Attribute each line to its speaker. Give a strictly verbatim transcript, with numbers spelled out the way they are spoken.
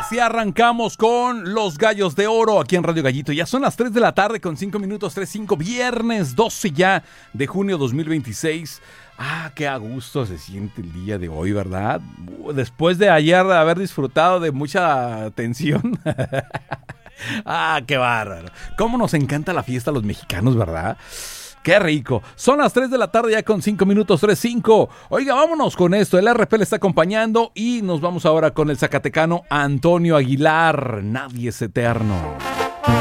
Speaker 1: Así arrancamos con Los Gallos de Oro aquí en Radio Gallito. Ya son las tres de la tarde con cinco minutos, tres cinco, viernes doce ya de junio dos mil veintiséis. Ah, qué a gusto se siente el día de hoy, ¿verdad? Después de ayer haber disfrutado de mucha tensión. Ah, qué bárbaro. Cómo nos encanta la fiesta a los mexicanos, ¿verdad? ¡Qué rico! Son las tres de la tarde ya con cinco minutos, tres cinco. Oiga, vámonos con esto. El R P le está acompañando y nos vamos ahora con el zacatecano Antonio Aguilar. Nadie es eterno.